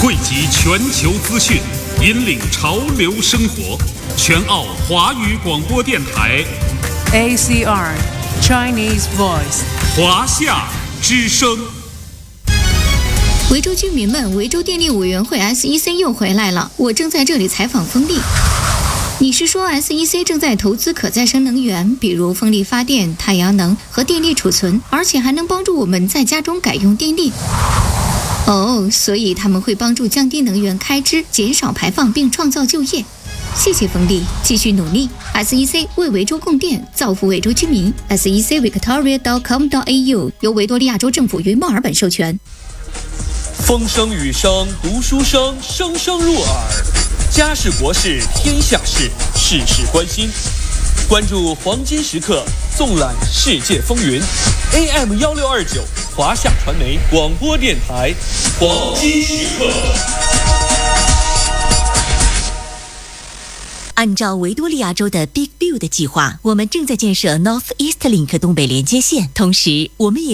汇集全球资讯，引领潮流生活。全澳华语广播电台 ACR Chinese Voice 华夏之声。 维州居民们，维州电力委员会 SEC 又回来了，我正在这里采访风力。你是说 SEC 正在投资可再生能源，比如风力发电、太阳能和电力储存，而且还能帮助我们在家中改用电力？哦，所以他们会帮助降低能源开支，减少排放并创造就业。谢谢风力，继续努力。SEC 为维州供电，造福维州居民。SECvictoria.com.au 由维多利亚州政府与墨尔本授权。 风声雨声读书声，声声入耳。家事国事天下事，事事关心。关注黄金时刻，纵览世界风云。AM1629华夏传媒广播电台，黄金时刻。 按照维多利亚州的 Big Build 计划，我们正在建设 North East Link 东北连接线，同时我们也